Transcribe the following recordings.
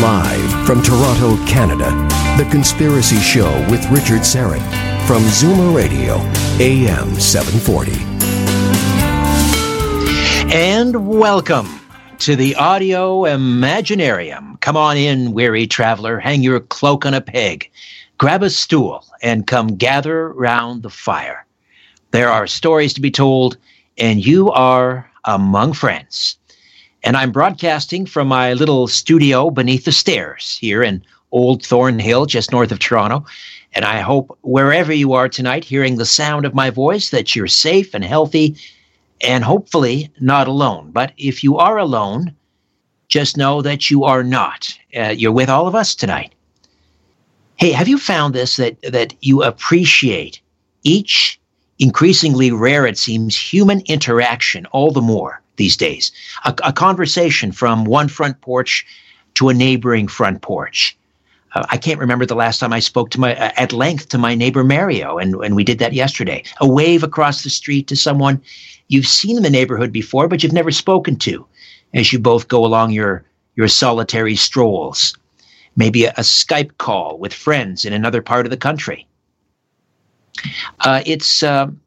Live from Toronto, Canada, The Conspiracy Show with Richard Syrett from Zoomer Radio, AM 740. And welcome to the Audio Imaginarium. Come on in, weary traveler, hang your cloak on a peg, grab a stool, and come gather round the fire. There are stories to be told, and you are among friends. And I'm broadcasting from my little studio beneath the stairs here in Old Thornhill, just north of Toronto. And I hope wherever you are tonight, hearing the sound of my voice, that you're safe and healthy and hopefully not alone. But if you are alone, just know that you are not. You're with all of us tonight. Hey, have you found this, that you appreciate each increasingly rare, it seems, human interaction all the more these days? A conversation from one front porch to a neighboring front porch. I can't remember the last time I spoke to at length to my neighbor Mario, and we did that yesterday. A wave across the street to someone you've seen in the neighborhood before, but you've never spoken to, as you both go along your solitary strolls. Maybe a Skype call with friends in another part of the country. It's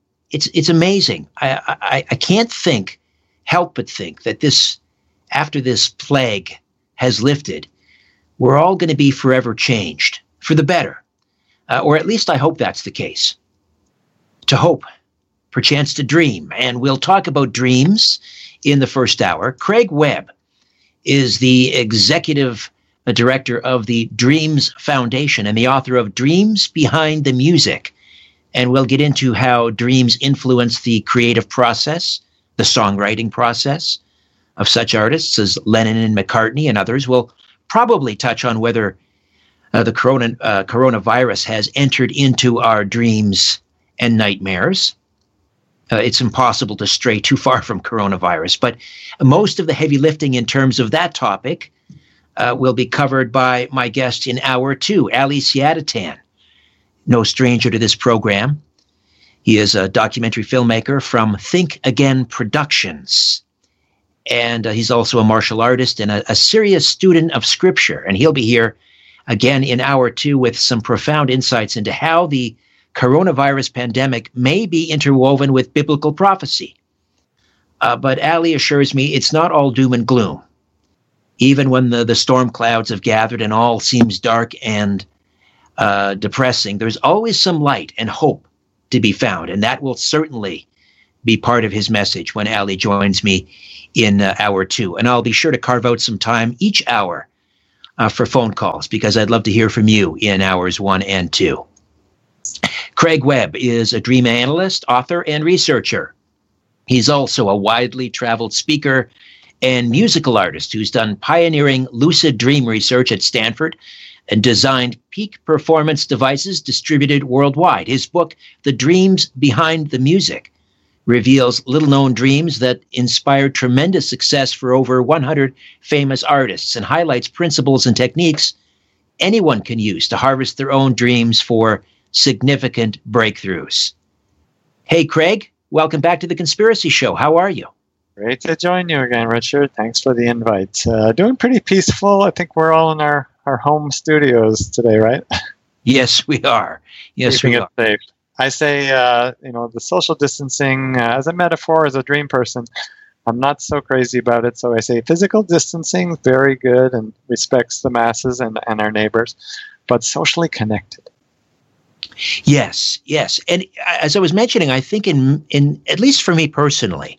amazing. I can't help but think that after this plague has lifted, we're all going to be forever changed for the better. Or at least I hope that's the case. To hope, perchance to dream. And we'll talk about dreams in the first hour. Craig Webb is the executive director of the Dreams Foundation and the author of Dreams Behind the Music. And we'll get into how dreams influence the creative process, the songwriting process of such artists as Lennon and McCartney and others. We'll probably touch on whether the coronavirus has entered into our dreams and nightmares. It's impossible to stray too far from coronavirus, but most of the heavy lifting in terms of that topic will be covered by my guest in hour two, Ali Siadatan. No stranger to this program. He is a documentary filmmaker from Think Again Productions. And he's also a martial artist and a serious student of scripture. And he'll be here again in hour two with some profound insights into how the coronavirus pandemic may be interwoven with biblical prophecy. But Ali assures me it's not all doom and gloom. Even when the storm clouds have gathered and all seems dark and depressing, there's always some light and hope to be found. And that will certainly be part of his message when Ali joins me in hour two. And I'll be sure to carve out some time each hour for phone calls, because I'd love to hear from you in hours 1 and 2. Craig Webb is a dream analyst, author, and researcher. He's also a widely traveled speaker and musical artist who's done pioneering lucid dream research at Stanford and designed peak performance devices distributed worldwide. His book, The Dreams Behind the Music, reveals little-known dreams that inspired tremendous success for over 100 famous artists and highlights principles and techniques anyone can use to harvest their own dreams for significant breakthroughs. Hey, Craig, welcome back to The Conspiracy Show. How are you? Great to join you again, Richard. Thanks for the invite. Doing pretty peaceful. I think we're all in our home studios today, right? Yes, we are. Yes, Keeping we it are. safe. I say, the social distancing as a metaphor, as a dream person, I'm not so crazy about it. So I say physical distancing, very good and respects the masses and our neighbors, but socially connected. Yes. And as I was mentioning, I think in at least for me personally,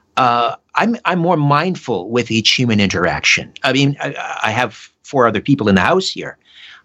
I'm more mindful with each human interaction. I mean, I have 4 other people in the house here.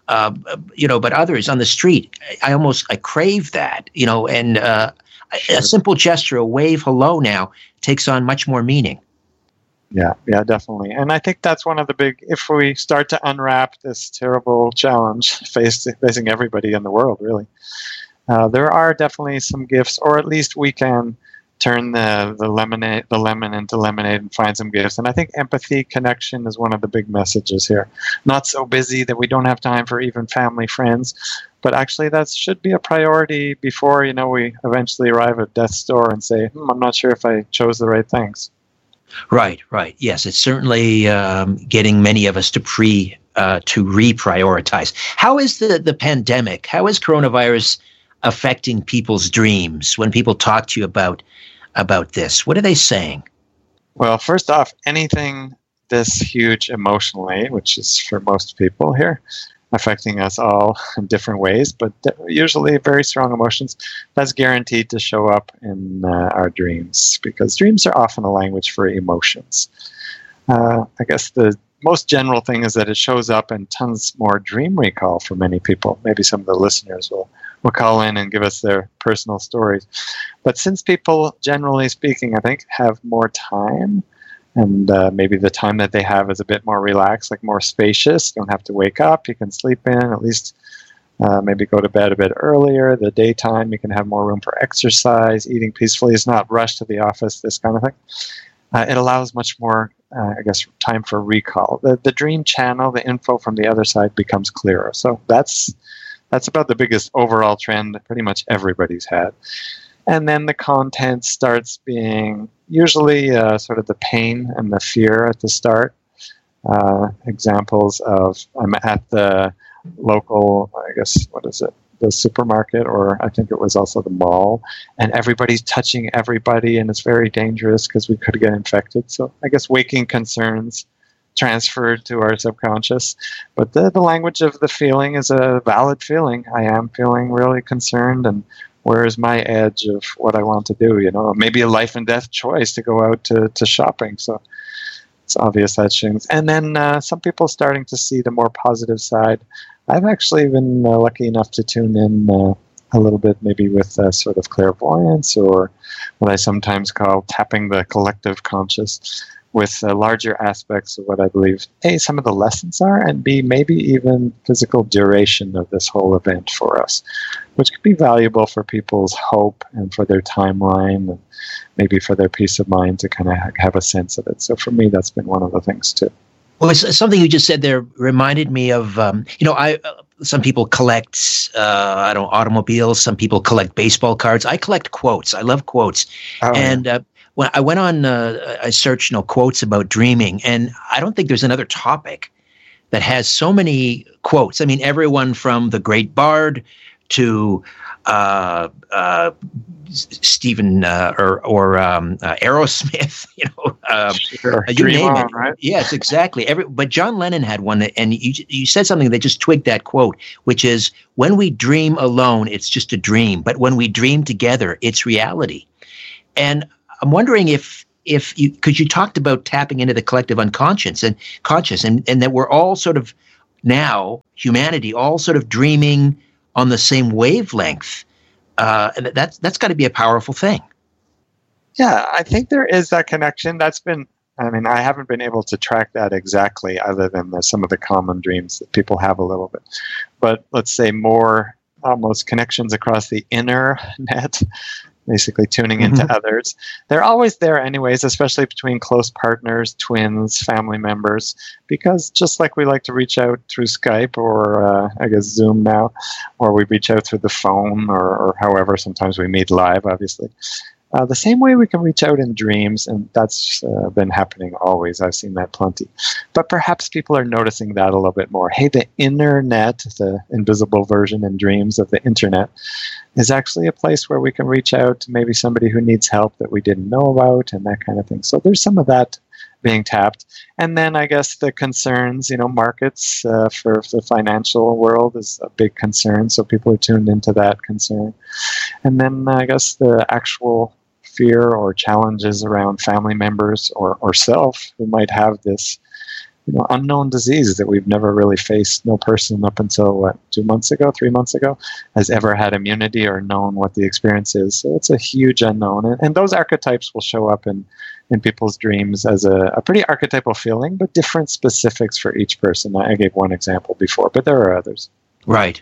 But others on the street, I crave that, and a simple gesture, a wave hello now takes on much more meaning. Yeah, definitely. And I think that's one of the if we start to unwrap this terrible challenge facing everybody in the world, really, there are definitely some gifts, or at least we can turn the lemon into lemonade and find some gifts. And I think empathy, connection is one of the big messages here. Not so busy that we don't have time for even family, friends, but actually that should be a priority before, we eventually arrive at death's door and say, I'm not sure if I chose the right things. Right. Yes, it's certainly getting many of us to to reprioritize. How is the pandemic? How is coronavirus affecting people's dreams? When people talk to you about this, what are they saying? Well, first off, anything this huge emotionally, which is for most people here, affecting us all in different ways, but usually very strong emotions, that's guaranteed to show up in our dreams, because dreams are often a language for emotions. I guess the most general thing is that it shows up in tons more dream recall for many people. Maybe some of the listeners will call in and give us their personal stories. But since people, generally speaking, I think, have more time, and maybe the time that they have is a bit more relaxed, like more spacious, don't have to wake up, you can sleep in, at least maybe go to bed a bit earlier. The daytime, you can have more room for exercise, eating peacefully, is not rushed to the office, this kind of thing. It allows much more, time for recall. The dream channel, the info from the other side becomes clearer. So that's about the biggest overall trend pretty much everybody's had. And then the content starts being usually sort of the pain and the fear at the start. Examples of, I'm at the local, the supermarket, or I think it was also the mall, and everybody's touching everybody, and it's very dangerous because we could get infected. So I guess waking concerns transferred to our subconscious. But the language of the feeling is a valid feeling. I am feeling really concerned, and where is my edge of what I want to do? Maybe a life and death choice to go out to shopping. So it's obvious that things. And then some people starting to see the more positive side. I've actually been lucky enough to tune in a little bit, maybe with sort of clairvoyance, or what I sometimes call tapping the collective conscious, with larger aspects of what I believe, A, some of the lessons are, and B, maybe even physical duration of this whole event for us, which could be valuable for people's hope and for their timeline, and maybe for their peace of mind to kind of have a sense of it. So for me, that's been one of the things too. Well, it's something you just said there reminded me of, some people collect, automobiles. Some people collect baseball cards. I collect quotes. I love quotes. Oh, and when I went on, I searched, quotes about dreaming, and I don't think there's another topic that has so many quotes. I mean, everyone from the great Bard to Stephen or Aerosmith, sure. You Dream name on, it. Right? Yes, exactly. But John Lennon had one, and you said something that just twigged that quote, which is, when we dream alone, it's just a dream, but when we dream together, it's reality. And I'm wondering if because you talked about tapping into the collective unconscious and conscious, and that we're all sort of now, humanity, all sort of dreaming on the same wavelength. And that's got to be a powerful thing. Yeah, I think there is that connection. I haven't been able to track that exactly, other than some of the common dreams that people have a little bit. But let's say more almost connections across the inner net, basically tuning into others. They're always there anyways, especially between close partners, twins, family members, because just like we like to reach out through Skype or Zoom now, or we reach out through the phone, or however, sometimes we meet live, obviously. The same way we can reach out in dreams, and that's been happening always. I've seen that plenty. But perhaps people are noticing that a little bit more. Hey, the internet, the invisible version in dreams of the internet, is actually a place where we can reach out to maybe somebody who needs help that we didn't know about, and that kind of thing. So there's some of that being tapped. And then I guess the concerns, markets for the financial world is a big concern. So people are tuned into that concern. And then I guess the actual fear or challenges around family members or self who might have this unknown disease that we've never really faced. No person up until 3 months ago has ever had immunity or known what the experience is. So it's a huge unknown, and those archetypes will show up in people's dreams as a pretty archetypal feeling, but different specifics for each person. I gave one example before, but there are others. Right.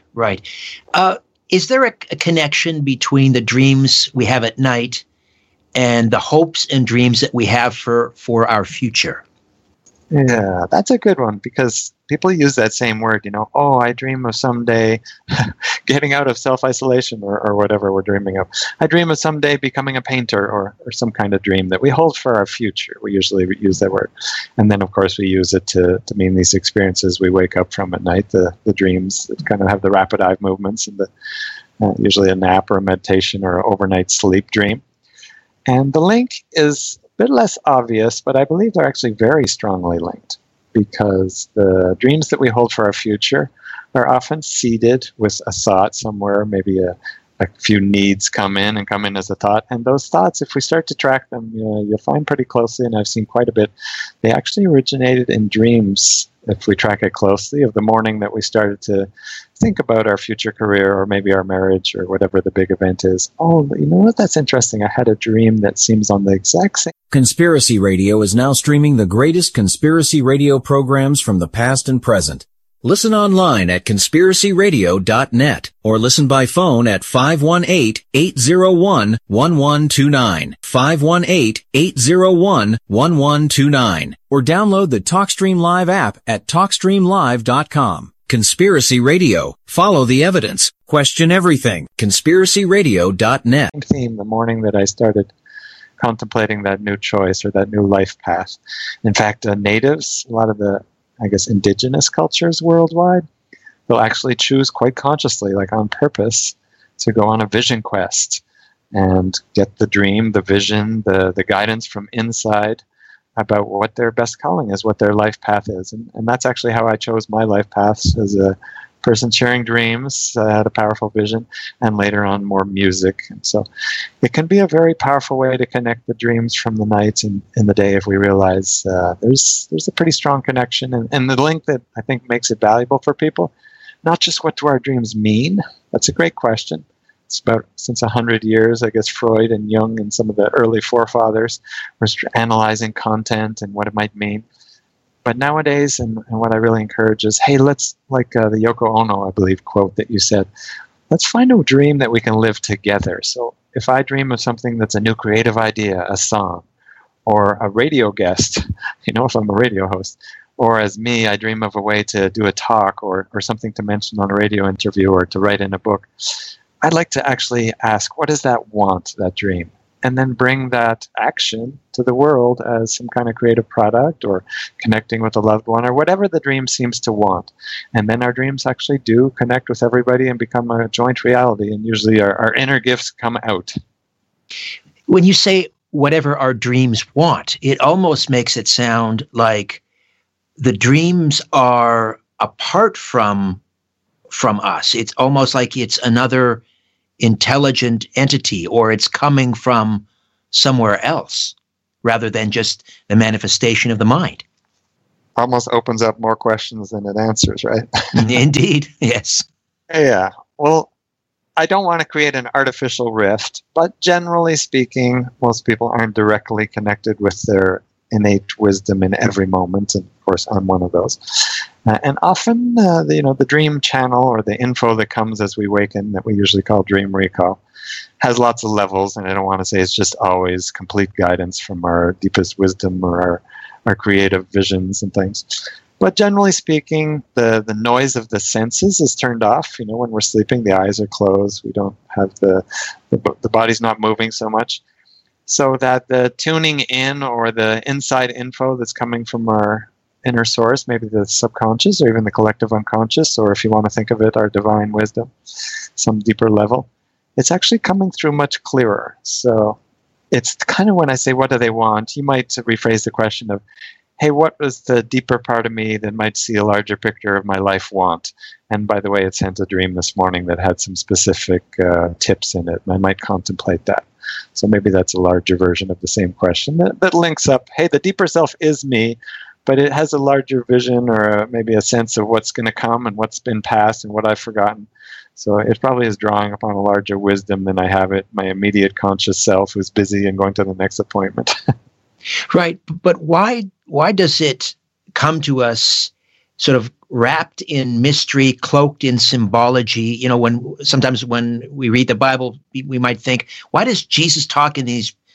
Is there a connection between the dreams we have at night and the hopes and dreams that we have for our future? Yeah, that's a good one, because people use that same word, oh, I dream of someday getting out of self-isolation or whatever we're dreaming of. I dream of someday becoming a painter or some kind of dream that we hold for our future. We usually use that word. And then, of course, we use it to mean these experiences we wake up from at night, the dreams that kind of have the rapid eye movements and usually a nap or a meditation or an overnight sleep dream. And the link is bit less obvious, but I believe they're actually very strongly linked, because the dreams that we hold for our future are often seeded with a thought somewhere. Maybe a few needs come in as a thought, and those thoughts, if we start to track them, you'll find pretty closely, and I've seen quite a bit, they actually originated in dreams, if we track it closely, of the morning that we started to think about our future career or maybe our marriage or whatever the big event is. Oh, you know what? That's interesting. I had a dream that seems on the exact same. Conspiracy Radio is now streaming the greatest conspiracy radio programs from the past and present. Listen online at conspiracyradio.net or listen by phone at 518-801-1129, 518-801-1129, or download the TalkStream Live app at TalkStreamLive.com. Conspiracy Radio. Follow the evidence. Question everything. conspiracyradio.net. Theme the morning that I started contemplating that new choice or that new life path. In fact, natives, a lot of the, indigenous cultures worldwide, they'll actually choose quite consciously, like on purpose, to go on a vision quest and get the dream, the vision, the guidance from inside about what their best calling is, what their life path is. And that's actually how I chose my life path, as a person sharing dreams. I had a powerful vision, and later on more music. And so it can be a very powerful way to connect the dreams from the night and in the day, if we realize there's a pretty strong connection. And the link that I think makes it valuable for people, not just what do our dreams mean. That's a great question. It's about, since 100 years, I guess Freud and Jung and some of the early forefathers were analyzing content and what it might mean. But nowadays, and what I really encourage is, hey, let's, like the Yoko Ono, I believe, quote that you said, let's find a dream that we can live together. So if I dream of something that's a new creative idea, a song, or a radio guest, if I'm a radio host, or as me, I dream of a way to do a talk or something to mention on a radio interview or to write in a book, I'd like to actually ask, what does that want, that dream? And then bring that action to the world as some kind of creative product or connecting with a loved one or whatever the dream seems to want. And then our dreams actually do connect with everybody and become a joint reality. And usually our inner gifts come out. When you say whatever our dreams want, it almost makes it sound like the dreams are apart from us. It's almost like it's another intelligent entity, or it's coming from somewhere else rather than just the manifestation of the mind. Almost opens up more questions than it answers, right? Indeed, yes. Yeah. Well, I don't want to create an artificial rift, but generally speaking, most people aren't directly connected with their innate wisdom in every moment, and of course I'm one of those. And often, the dream channel or the info that comes as we waken, that we usually call dream recall, has lots of levels, and I don't want to say it's just always complete guidance from our deepest wisdom or our creative visions and things. But generally speaking, the noise of the senses is turned off. When we're sleeping, the eyes are closed. We don't have the body's not moving so much. So that the tuning in or the inside info that's coming from our inner source, maybe the subconscious or even the collective unconscious, or if you want to think of it, our divine wisdom, some deeper level, it's actually coming through much clearer. So it's kind of when I say, what do they want? You might rephrase the question of, hey, what was the deeper part of me that might see a larger picture of my life want? And by the way, it sent a dream this morning that had some specific tips in it, and I might contemplate that. So maybe that's a larger version of the same question that links up, hey, the deeper self is me, but it has a larger vision or maybe a sense of what's going to come and what's been past and what I've forgotten. So it probably is drawing upon a larger wisdom than I have it, my immediate conscious self who's busy and going to the next appointment. Right. But why does it come to us sort of wrapped in mystery, cloaked in symbology? Sometimes when we read the Bible, we might think, why does Jesus talk in these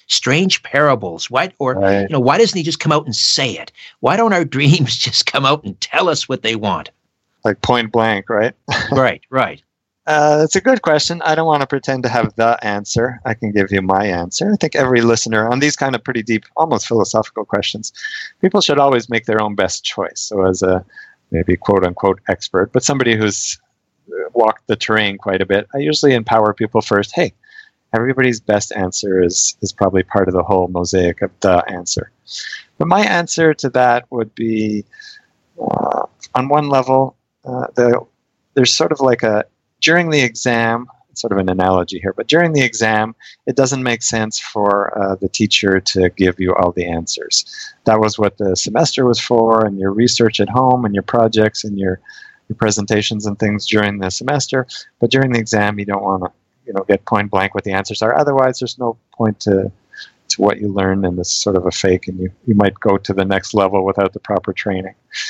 strange parables? Why Right. why doesn't he just come out and say it? Why don't our dreams just come out and tell us what they want? Like point blank, right? Right. It's a good question. I don't want to pretend to have the answer. I can give you my answer. I think every listener on these kind of pretty deep, almost philosophical questions, people should always make their own best choice. So as a maybe quote unquote expert, but somebody who's walked the terrain quite a bit, I usually empower people first. Hey, everybody's best answer is probably part of the whole mosaic of the answer. But my answer to that would be, on one level, there's sort of like during the exam, sort of an analogy here, but during the exam, it doesn't make sense for the teacher to give you all the answers. That was what the semester was for, and your research at home, and your projects, and your presentations and things during the semester. But during the exam, you don't want to, get point blank what the answers are. Otherwise, there's no point to what you learn, and it's sort of a fake, and you might go to the next level without the proper training.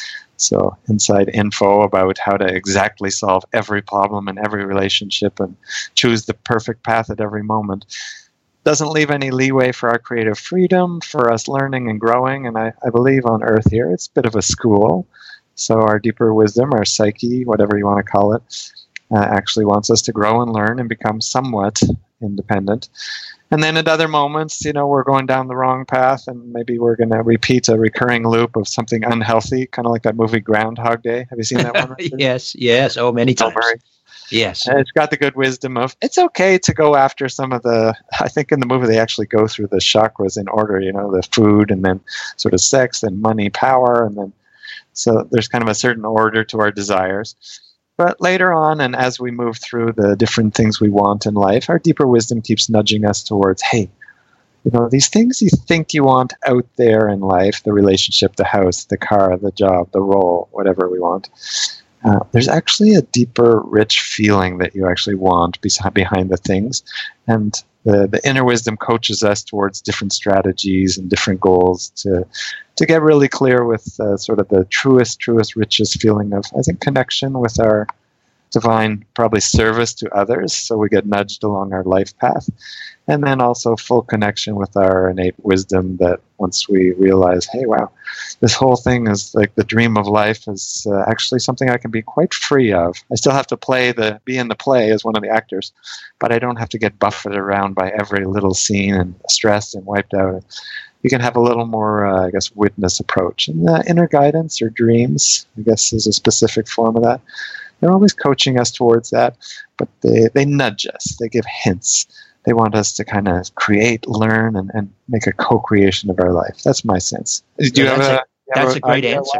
So inside info about how to exactly solve every problem in every relationship and choose the perfect path at every moment doesn't leave any leeway for our creative freedom, for us learning and growing. And I believe on Earth here, it's a bit of a school. So our deeper wisdom, our psyche, whatever you want to call it, actually wants us to grow and learn and become somewhat independent. And then at other moments, we're going down the wrong path, and maybe we're going to repeat a recurring loop of something unhealthy, kind of like that movie Groundhog Day. Have you seen that one? Yes. Oh, many times. Yes. And it's got the good wisdom of, it's okay to go after some of I think in the movie they actually go through the chakras in order, the food, and then sort of sex, and money, power, and then, so there's kind of a certain order to our desires. But later on, and as we move through the different things we want in life, our deeper wisdom keeps nudging us towards, hey, these things you think you want out there in life, the relationship, the house, the car, the job, the role, whatever we want, there's actually a deeper, rich feeling that you actually want behind the things. And the inner wisdom coaches us towards different strategies and different goals to get really clear with sort of the truest, richest feeling of, I think, connection with our divine, probably service to others, so we get nudged along our life path. And then also full connection with our innate wisdom that once we realize, hey, wow, this whole thing is like the dream of life is actually something I can be quite free of. I still have to be in the play as one of the actors, but I don't have to get buffeted around by every little scene and stressed and wiped out. You can have a little more, witness approach. And inner guidance or dreams, is a specific form of that. They're always coaching us towards that, but they nudge us. They give hints. They want us to kind of create, learn, and make a co-creation of our life. That's my sense. Do you have that's a great answer.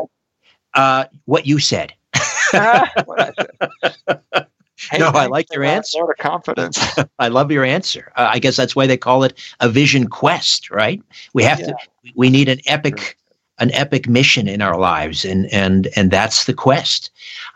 What you said. What I said. Hey, no, I like your answer. Sort of confidence. I love your answer. I guess that's why they call it a vision quest, right? We need an epic mission in our lives, and that's the quest.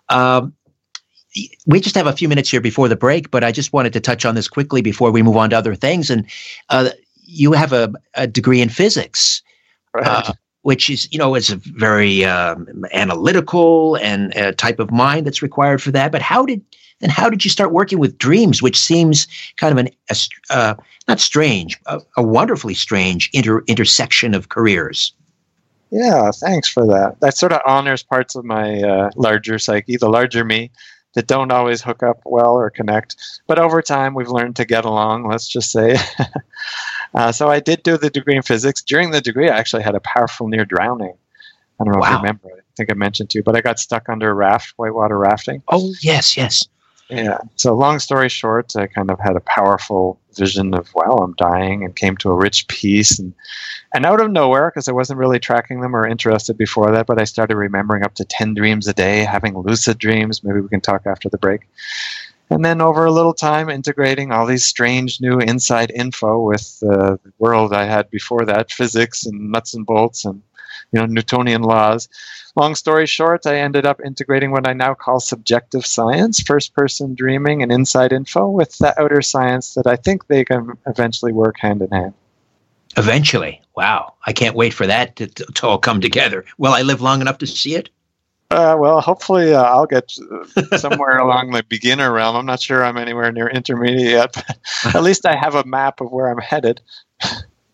We just have a few minutes here before the break, but I just wanted to touch on this quickly before we move on to other things. And you have a degree in physics, Right. Which is, is a very analytical and type of mind that's required for that. But how did you start working with dreams, which seems kind of not strange, a wonderfully strange intersection of careers? Yeah, thanks for that. That sort of honors parts of my larger psyche, the larger me, that don't always hook up well or connect. But over time, we've learned to get along, let's just say. So I did do the degree in physics. During the degree, I actually had a powerful near drowning. I don't know if you remember. I think I mentioned to you, but I got stuck under a raft, whitewater rafting. Oh, yes. Yeah. So long story short, I kind of had a powerful vision of, wow, I'm dying, and came to a rich peace. And out of nowhere, because I wasn't really tracking them or interested before that, but I started remembering up to 10 dreams a day, having lucid dreams. Maybe we can talk after the break. And then over a little time, integrating all these strange new inside info with the world I had before that, physics and nuts and bolts and Newtonian laws. Long story short, I ended up integrating what I now call subjective science, first-person dreaming and inside info, with the outer science that I think they can eventually work hand in hand. Eventually. Wow. I can't wait for that to all come together. Will I live long enough to see it? Well, hopefully I'll get somewhere along the beginner realm. I'm not sure I'm anywhere near intermediate yet, but at least I have a map of where I'm headed.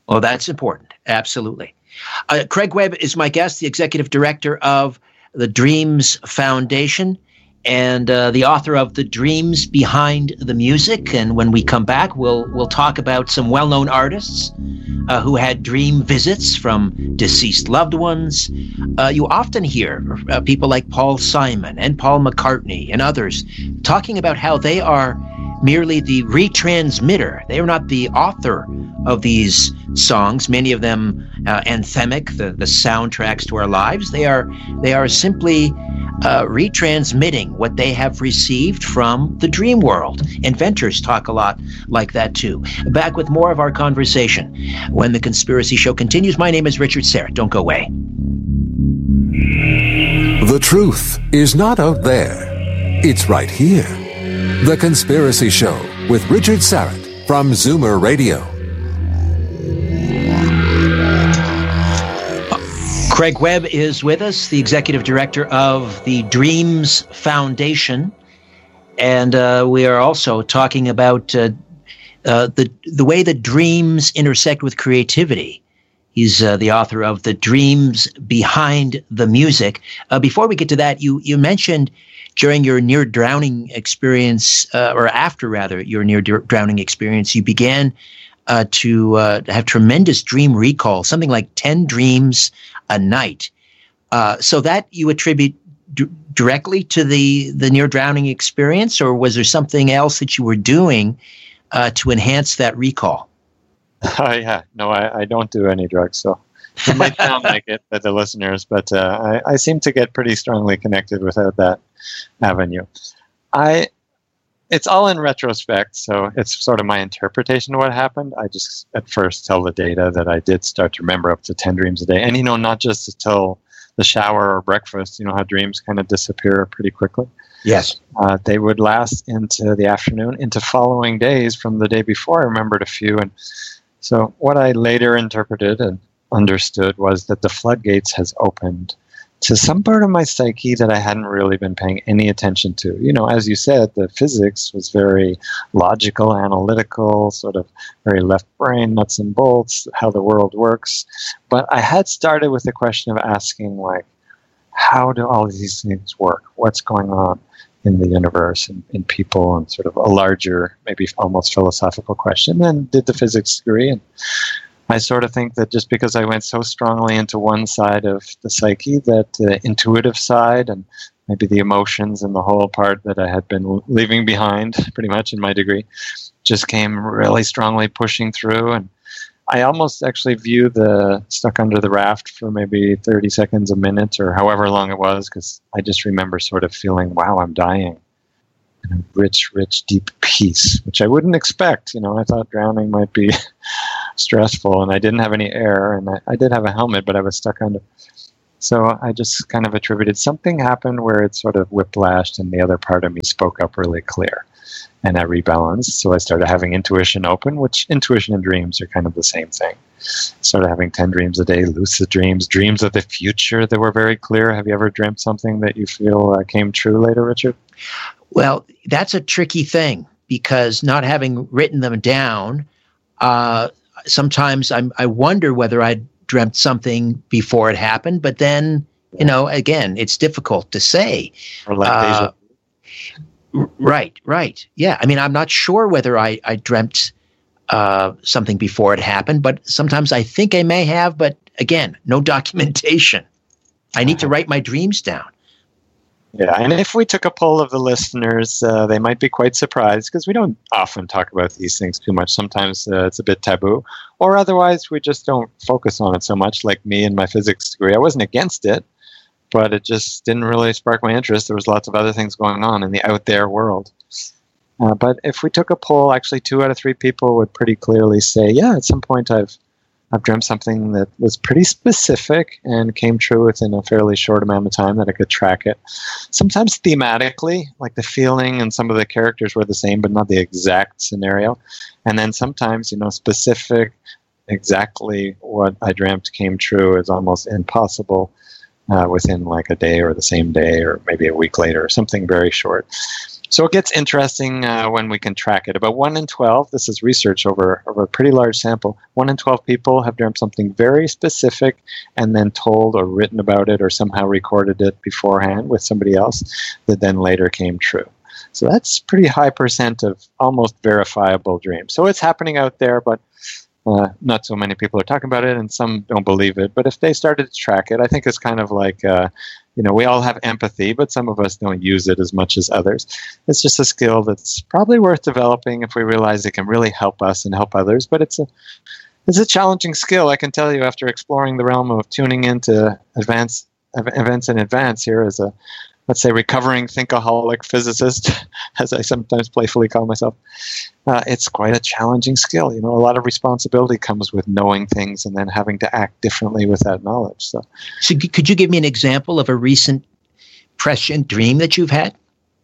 Well, that's important. Absolutely. Craig Webb is my guest, the executive director of the Dreams Foundation and the author of The Dreams Behind the Music. And when we come back, we'll talk about some well-known artists who had dream visits from deceased loved ones. You often hear people like Paul Simon and Paul McCartney and others talking about how they are merely the retransmitter. They are not the author of these songs, many of them anthemic, the soundtracks to our lives. They are simply retransmitting what they have received from the dream world. Inventors talk a lot like that too. Back with more of our conversation when The Conspiracy Show continues. My name is Richard Syrett. Don't go away. The truth is not out there. It's right here. The Conspiracy Show with Richard Syrett from Zoomer Radio. Craig Webb is with us, the executive director of the Dreams Foundation. And we are also talking about the way that dreams intersect with creativity. He's the author of The Dreams Behind the Music. Before we get to that, you mentioned during your near-drowning experience, or after rather your near-drowning experience, you began to have tremendous dream recall, something like 10 dreams a night. So that you attribute directly to the near-drowning experience, or was there something else that you were doing to enhance that recall? Yeah, no, I don't do any drugs, so it might sound like it to the listeners, but I seem to get pretty strongly connected without that avenue. It's all in retrospect, so it's sort of my interpretation of what happened. I just at first tell the data that I did start to remember up to 10 dreams a day. And, not just until the shower or breakfast, how dreams kind of disappear pretty quickly. Yes. They would last into the afternoon, into following days from the day before. I remembered a few. And so what I later interpreted and understood was that the floodgates has opened to some part of my psyche that I hadn't really been paying any attention to. As you said, the physics was very logical, analytical, sort of very left brain, nuts and bolts, how the world works. But I had started with the question of asking, how do all these things work? What's going on in the universe and in people, and sort of a larger, maybe almost philosophical question. Then did the physics degree, and I sort of think that just because I went so strongly into one side of the psyche, that the intuitive side and maybe the emotions and the whole part that I had been leaving behind pretty much in my degree just came really strongly pushing through. And I almost actually view the stuck under the raft for maybe 30 seconds, a minute, or however long it was, because I just remember sort of feeling, wow, I'm dying. And a rich, deep peace, which I wouldn't expect. I thought drowning might be stressful, and I didn't have any air, and I did have a helmet, but I was stuck under. So I just kind of attributed something happened where it sort of whiplashed, and the other part of me spoke up really clear, and I rebalanced. So I started having intuition open, which intuition and dreams are kind of the same thing. Started having 10 dreams a day, lucid dreams, dreams of the future that were very clear. Have you ever dreamt something that you feel came true later, Richard? Well, that's a tricky thing, because not having written them down, sometimes I wonder whether I dreamt something before it happened, but then, again, it's difficult to say. Or like Right. Yeah. I mean, I'm not sure whether I dreamt something before it happened, but sometimes I think I may have, but again, no documentation. I need to write my dreams down. Yeah, and if we took a poll of the listeners, they might be quite surprised, because we don't often talk about these things too much. Sometimes it's a bit taboo, or otherwise we just don't focus on it so much, like me and my physics degree. I wasn't against it, but it just didn't really spark my interest. There was lots of other things going on in the out there world. But if we took a poll, actually 2 out of 3 people would pretty clearly say, yeah, at some point I've dreamt something that was pretty specific and came true within a fairly short amount of time that I could track it. Sometimes thematically, like the feeling and some of the characters were the same, but not the exact scenario. And then sometimes, specific, exactly what I dreamt came true is almost impossible within like a day or the same day or maybe a week later or something very short. So it gets interesting when we can track it. About 1 in 12, this is research over a pretty large sample, 1 in 12 people have dreamt something very specific and then told or written about it or somehow recorded it beforehand with somebody else that then later came true. So that's pretty high percent of almost verifiable dreams. So it's happening out there, but not so many people are talking about it, and some don't believe it. But if they started to track it, I think it's kind of like, we all have empathy, but some of us don't use it as much as others. It's just a skill that's probably worth developing if we realize it can really help us and help others. But it's a challenging skill, I can tell you, after exploring the realm of tuning into events in advance here as a, let's say, recovering thinkaholic physicist, as I sometimes playfully call myself. It's quite a challenging skill. A lot of responsibility comes with knowing things and then having to act differently with that knowledge. So could you give me an example of a recent prescient dream that you've had?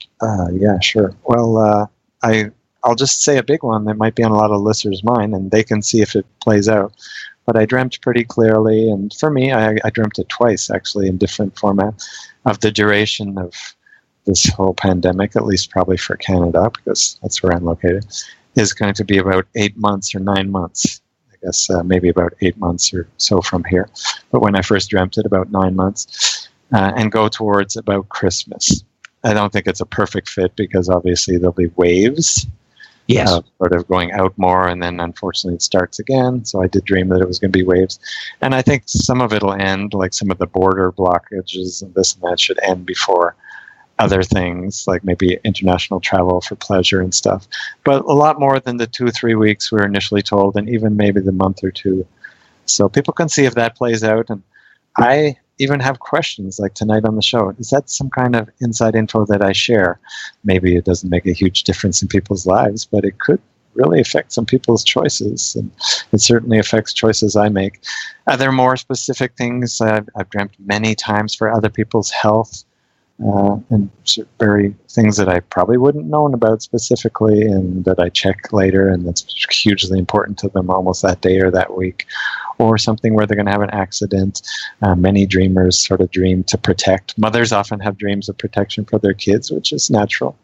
Yeah, sure. Well, I'll just say a big one that might be on a lot of listeners' mind, and they can see if it plays out. But I dreamt pretty clearly, and for me, I dreamt it twice, actually, in different formats, of the duration of this whole pandemic, at least probably for Canada, because that's where I'm located, is going to be about 8 months or 9 months. I guess maybe about 8 months or so from here. But when I first dreamt it, about 9 months, and go towards about Christmas. I don't think it's a perfect fit because obviously there'll be waves. Yes. Sort of going out more, and then unfortunately it starts again. So I did dream that it was going to be waves. And I think some of it will end, like some of the border blockages and this and that should end before other things, like maybe international travel for pleasure and stuff. But a lot more than the 2-3 weeks we were initially told, and even maybe the month or two. So people can see if that plays out. And I even have questions like tonight on the show. Is that some kind of inside info that I share? Maybe it doesn't make a huge difference in people's lives, but it could really affect some people's choices. And it certainly affects choices I make. Are there more specific things I've dreamt many times for other people's health? And very things that I probably wouldn't known about specifically and that I check later, and that's hugely important to them almost that day or that week. Or something where they're going to have an accident. Many dreamers sort of dream to protect. Mothers often have dreams of protection for their kids, which is natural.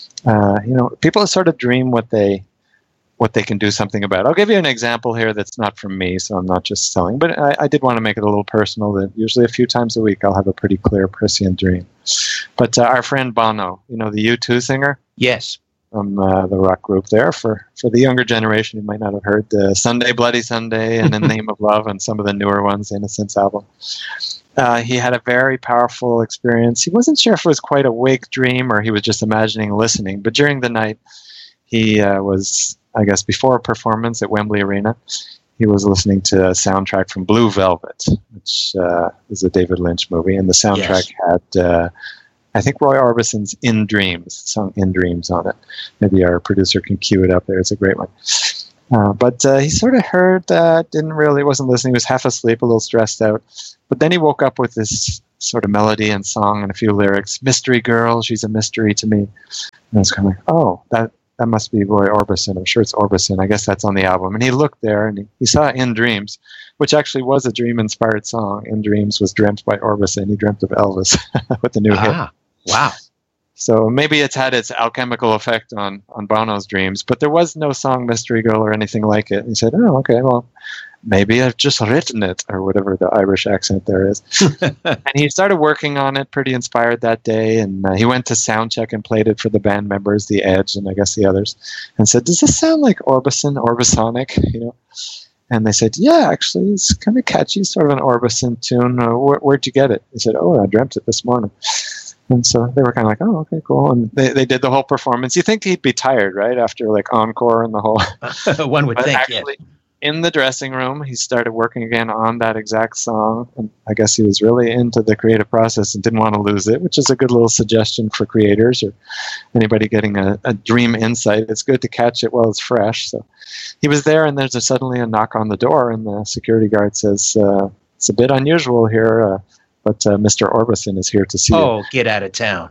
People sort of dream what they can do something about. I'll give you an example here that's not from me, so I'm not just selling, but I did want to make it a little personal that usually a few times a week I'll have a pretty clear prescient dream. But our friend Bono, the U2 singer? Yes. From the rock group there, for the younger generation who might not have heard Sunday, Bloody Sunday, and In the Name of Love, and some of the newer ones, Innocence album. He had a very powerful experience. He wasn't sure if it was quite a wake dream or he was just imagining listening, but during the night he was, I guess, before a performance at Wembley Arena, he was listening to a soundtrack from Blue Velvet, which is a David Lynch movie, and the soundtrack had, I think, Roy Orbison's In Dreams, song In Dreams on it. Maybe our producer can cue it up there. It's a great one. But he sort of heard that, wasn't listening, he was half asleep, a little stressed out. But then he woke up with this sort of melody and song and a few lyrics. Mystery girl, she's a mystery to me. And I was kind of like, oh, that must be Roy Orbison. I'm sure it's Orbison. I guess that's on the album. And he looked there and he saw In Dreams, which actually was a dream-inspired song. In Dreams was dreamt by Orbison. He dreamt of Elvis with the new hit. Wow. So maybe it's had its alchemical effect on Bono's dreams, but there was no song Mystery Girl or anything like it. And he said, oh, okay, well, maybe I've just written it, or whatever the Irish accent there is. And he started working on it, pretty inspired that day, and he went to soundcheck and played it for the band members, The Edge, and I guess the others, and said, does this sound like Orbisonic, And they said, yeah, actually, it's kind of catchy, sort of an Orbison tune. Where'd you get it? He said, oh, I dreamt it this morning. And so they were kind of like, oh, okay, cool. And they did the whole performance. You think he'd be tired, right? After like encore and the whole. One would think, actually, yes. In the dressing room, he started working again on that exact song. And I guess he was really into the creative process and didn't want to lose it, which is a good little suggestion for creators or anybody getting a dream insight. It's good to catch it while it's fresh. So he was there, and there's suddenly a knock on the door, and the security guard says, it's a bit unusual here. But Mr. Orbison is here to see you. Oh, get out of town.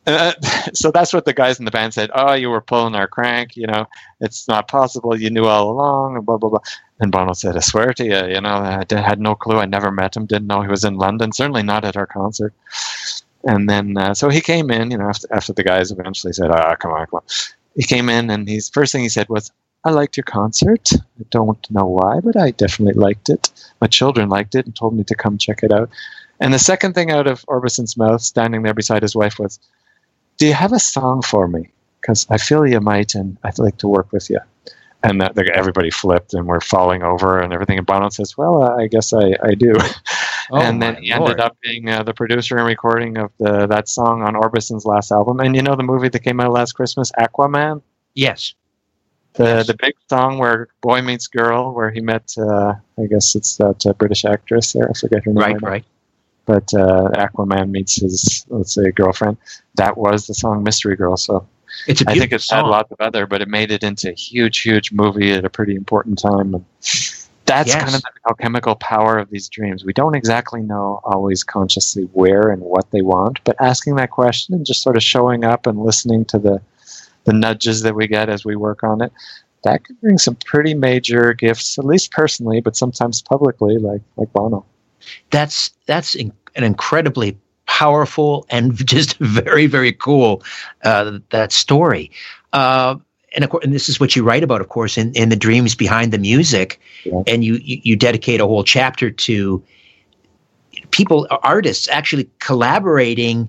So that's what the guys in the band said. Oh, you were pulling our crank, it's not possible. You knew all along, and blah, blah, blah. And Bono said, I swear to you, I had no clue. I never met him, didn't know he was in London, certainly not at our concert. And then, so he came in, after the guys eventually said, come on. He came in, and first thing he said was, I liked your concert. I don't know why, but I definitely liked it. My children liked it and told me to come check it out. And the second thing out of Orbison's mouth, standing there beside his wife, was, do you have a song for me? Because I feel you might, and I'd like to work with you. And everybody flipped, and we're falling over and everything. And Bono says, well, I guess I do. And then he ended up being the producer and recording of that song on Orbison's last album. And the movie that came out last Christmas, Aquaman? Yes. The big song where boy meets girl, where he met, I guess it's that British actress there. I forget her name. Right. But Aquaman meets his, let's say, girlfriend. That was the song Mystery Girl. So I think it's had lots of other, but it made it into a huge, huge movie at a pretty important time. And that's kind of the alchemical power of these dreams. We don't exactly know always consciously where and what they want, but asking that question and just sort of showing up and listening to the nudges that we get as we work on it, that could bring some pretty major gifts, at least personally, but sometimes publicly, like Bono. That's an incredibly powerful and just very, very cool that story. And of course, and this is what you write about, of course, in the dreams behind the music. Yeah. And you dedicate a whole chapter to people, artists, actually collaborating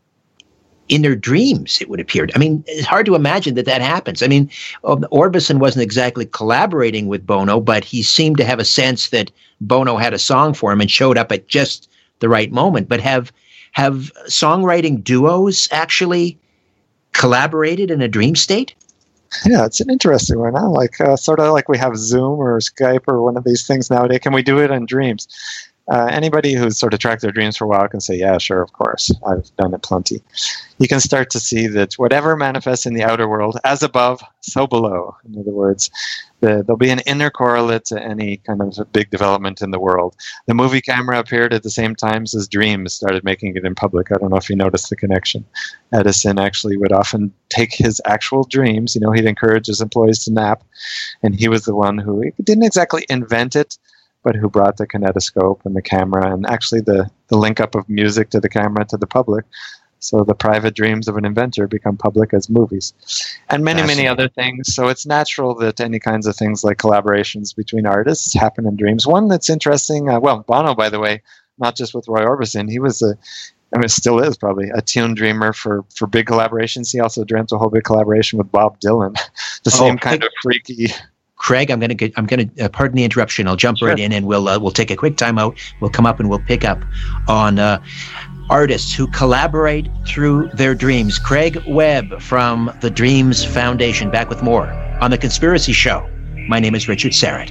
in their dreams, it would appear. I mean, it's hard to imagine that happens. I mean, Orbison wasn't exactly collaborating with Bono, but he seemed to have a sense that Bono had a song for him and showed up at just the right moment. But have songwriting duos actually collaborated in a dream state? Yeah, it's an interesting one. Huh? Sort of like we have Zoom or Skype or one of these things nowadays. Can we do it in dreams? Anybody who's sort of tracked their dreams for a while can say, yeah, sure, of course. I've done it plenty. You can start to see that whatever manifests in the outer world, as above, so below. In other words, there'll be an inner correlate to any kind of a big development in the world. The movie camera appeared at the same time as dreams started making it in public. I don't know if you noticed the connection. Edison actually would often take his actual dreams. He'd encourage his employees to nap, and he was the one who didn't exactly invent it, but who brought the kinetoscope and the camera and actually the link up of music to the camera to the public. So the private dreams of an inventor become public as movies. And many other things. So it's natural that any kinds of things like collaborations between artists happen in dreams. One that's interesting, Bono, by the way, not just with Roy Orbison, he was still is probably a tune dreamer for big collaborations. He also dreamt a whole big collaboration with Bob Dylan. The same kind of freaky... Craig, I'm going to pardon the interruption. I'll jump right in, and we'll take a quick time out. We'll come up and we'll pick up on artists who collaborate through their dreams. Craig Webb from the Dreams Foundation. Back with more on The Conspiracy Show. My name is Richard Syrett.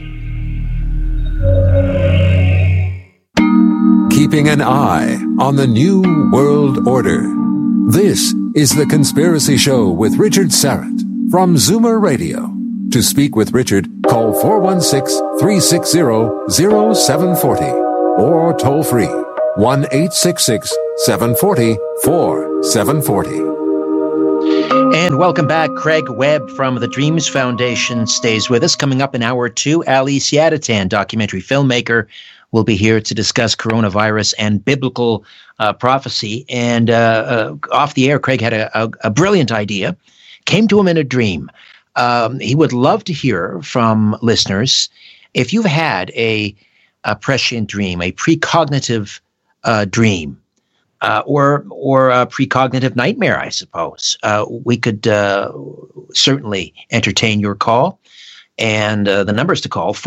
Keeping an eye on the New World Order. This is The Conspiracy Show with Richard Syrett from Zoomer Radio. To speak with Richard, call 416-360-0740 or toll free 1-866-740-4740. And welcome back. Craig Webb from the Dreams Foundation stays with us. Coming up in hour 2, Ali Siadatan, documentary filmmaker, will be here to discuss coronavirus and biblical prophecy. And off the air, Craig had a brilliant idea. Came to him in a dream. He would love to hear from listeners if you've had a prescient dream, a precognitive dream, or a precognitive nightmare, I suppose. We could certainly entertain your call. And the numbers to call,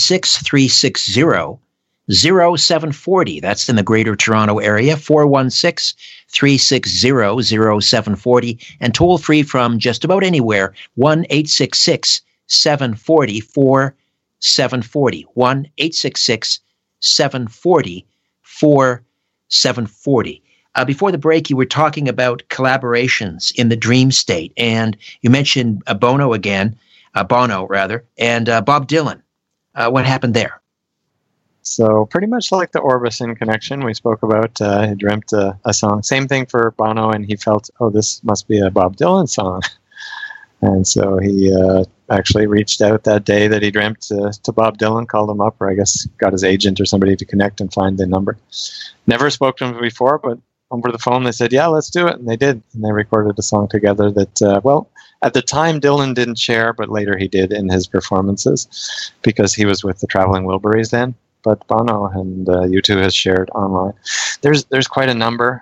416-360-0740. That's in the Greater Toronto Area, 416-360-0740. And toll free from just about anywhere, 1-866-740-4740. 1-866-740-4740. Before the break, you were talking about collaborations in the dream state, and you mentioned Bono, and Bob Dylan. What happened there? So pretty much like the Orbison connection we spoke about, he dreamt a song. Same thing for Bono, and he felt, this must be a Bob Dylan song. And so he actually reached out that day that he dreamt to Bob Dylan, called him up, or I guess got his agent or somebody to connect and find the number. Never spoke to him before, but over the phone. They said, yeah, let's do it. And they did. And they recorded a song together that, well, at the time, Dylan didn't share, but later he did in his performances because he was with the Traveling Wilburys then. But Bono and U2 has shared online. There's quite a number.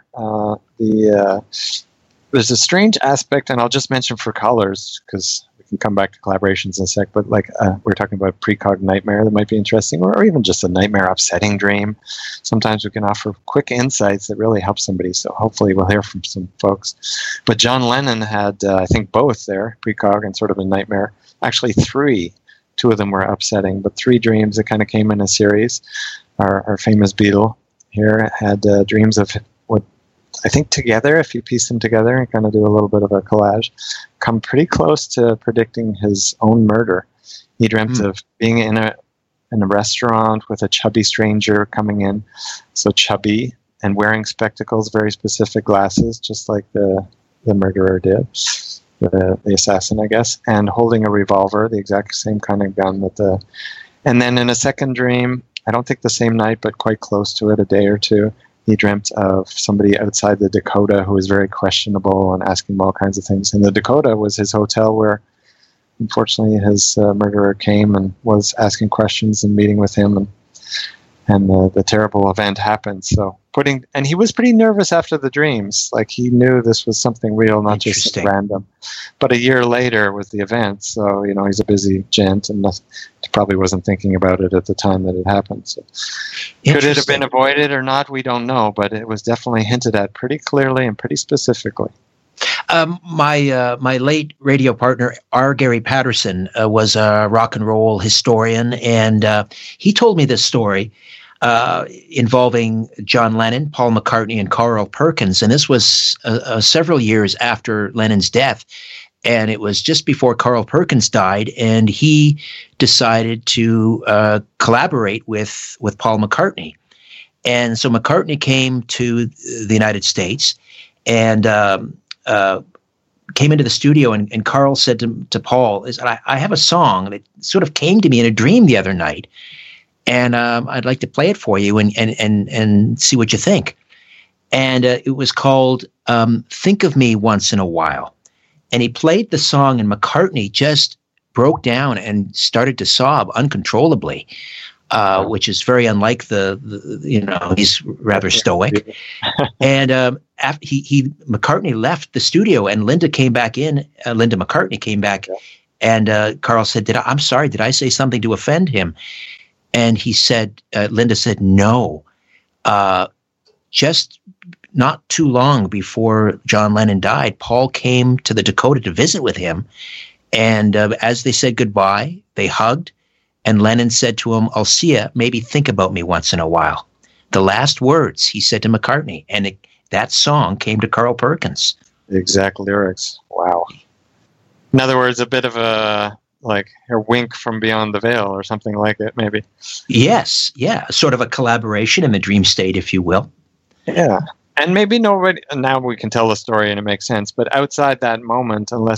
There's a strange aspect, and I'll just mention for callers because we can come back to collaborations in a sec. But like we're talking about precog nightmare that might be interesting, or even just a nightmare upsetting dream. Sometimes we can offer quick insights that really help somebody. So hopefully we'll hear from some folks. But John Lennon had, I think, both there, precog and sort of a nightmare. Actually, 3. 2 of them were upsetting, but 3 dreams that kind of came in a series. Our famous Beatle here had dreams of what I think together, if you piece them together and kind of do a little bit of a collage, come pretty close to predicting his own murder. He dreamt of being in a restaurant with a chubby stranger coming in, so chubby, and wearing spectacles, very specific glasses, just like the murderer did. The assassin, I guess, and holding a revolver, the exact same kind of gun and then in a second dream, I don't think the same night, but quite close to it, a day or two, he dreamt of somebody outside the Dakota who was very questionable and asking him all kinds of things. And the Dakota was his hotel where, unfortunately, his murderer came and was asking questions and meeting with him, and the terrible event happened. So and he was pretty nervous after the dreams. Like he knew this was something real, not just random. But a year later was the event. So, he's a busy gent and probably wasn't thinking about it at the time that it happened. So could it have been avoided or not? We don't know, but it was definitely hinted at pretty clearly and pretty specifically. My late radio partner, R. Gary Patterson, was a rock and roll historian, and he told me this story involving John Lennon, Paul McCartney, and Carl Perkins. And this was several years after Lennon's death. And it was just before Carl Perkins died, and he decided to collaborate with Paul McCartney. And so McCartney came to the United States and came into the studio, and Carl said to Paul, I have a song that sort of came to me in a dream the other night, and I'd like to play it for you and see what you think. And it was called Think of Me Once in a While. And he played the song, and McCartney just broke down and started to sob uncontrollably, which is very unlike he's rather stoic. And after McCartney left the studio, and Linda came back in. Linda McCartney came back, and Carl said, I'm sorry, did I say something to offend him? And he said, Linda said, no. Just not too long before John Lennon died, Paul came to the Dakota to visit with him. And as they said goodbye, they hugged. And Lennon said to him, I'll see you. Maybe think about me once in a while. The last words he said to McCartney. And that song came to Carl Perkins. The exact lyrics. Wow. In other words, a bit of a wink from beyond the veil or something like it, maybe. Yes. Yeah. Sort of a collaboration in the dream state, if you will. Yeah. And maybe nobody, now we can tell the story and it makes sense, but outside that moment, unless